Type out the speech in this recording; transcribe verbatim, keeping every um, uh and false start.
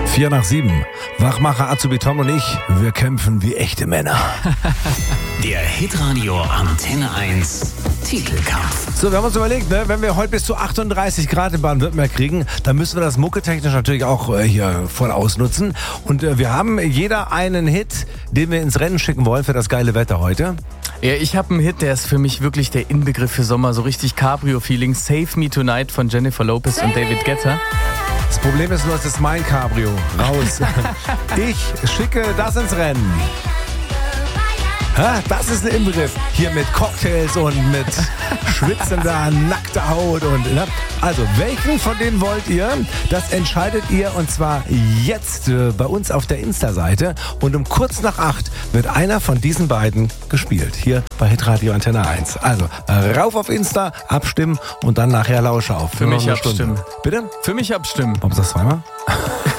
Vier nach sieben. Wachmacher Azubi Tom und ich, wir kämpfen wie echte Männer. Der Hitradio Antenne eins Titelkampf. So, wir haben uns überlegt, ne, wenn wir heute bis zu achtunddreißig Grad in Baden-Württemberg kriegen, dann müssen wir das mucketechnisch natürlich auch äh, hier voll ausnutzen. Und äh, wir haben jeder einen Hit, den wir ins Rennen schicken wollen für das geile Wetter heute. Ja, ich habe einen Hit, der ist für mich wirklich der Inbegriff für Sommer. So richtig Cabrio-Feeling. Save Me Tonight von Jennifer Lopez und David Guetta. Das Problem ist nur, es ist mein Cabrio. Raus. Ich schicke das ins Rennen. Ha, das ist ein Inbegriff. Hier mit Cocktails und mit schwitzender, nackter Haut. Und, ne? Also, welchen von denen wollt ihr? Das entscheidet ihr und zwar jetzt äh, bei uns auf der Insta-Seite. Und um kurz nach acht wird einer von diesen beiden gespielt. Hier bei Hitradio Antenne eins. Also, äh, rauf auf Insta, abstimmen und dann nachher Lausche auf. Für mich abstimmen. Bitte? Für mich abstimmen. Warum sagst du zweimal?